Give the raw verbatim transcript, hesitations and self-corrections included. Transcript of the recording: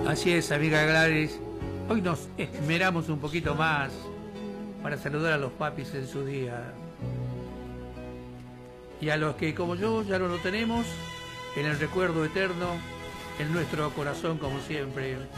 Así es, amiga Gladys. Hoy nos esmeramos un poquito más para saludar a los papis en su día. Y a los que, como yo, ya no lo tenemos, en el recuerdo eterno, en nuestro corazón, como siempre.